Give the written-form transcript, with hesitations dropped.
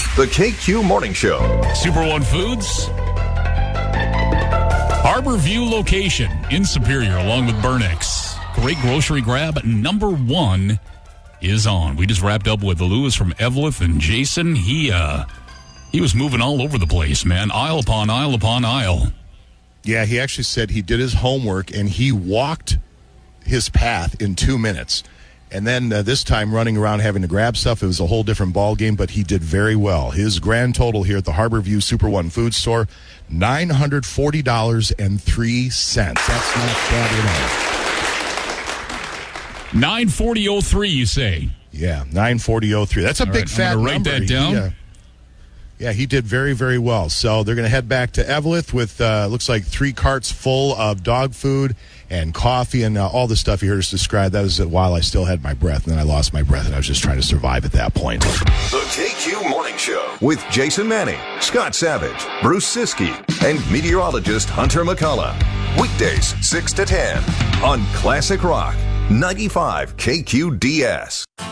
the KQ Morning Show. Super One Foods. Harbor View location in Superior, along with Burnix. Great grocery grab. Number 1 is on. We just wrapped up with Lewis from Evelyn and Jason. He was moving all over the place, man. Aisle upon aisle upon aisle. Yeah, he actually said he did his homework and he walked his path in 2 minutes. And then this time running around having to grab stuff, it was a whole different ball game, but he did very well. His grand total here at the Harbor View Super One Food Store, $940.03. That's not bad at all. 940.03, you say? Yeah, 940.03. That's a big fat number. I'm going to write that down. Yeah, he did very, very well. So they're going to head back to Evelyn with, looks like 3 carts full of dog food and coffee and all the stuff you heard us describe. That was while I still had my breath, and then I lost my breath, and I was just trying to survive at that point. The KQ Morning Show with Jason Manning, Scott Savage, Bruce Siskey, and meteorologist Hunter McCullough. Weekdays 6 to 10 on Classic Rock 95 KQDS.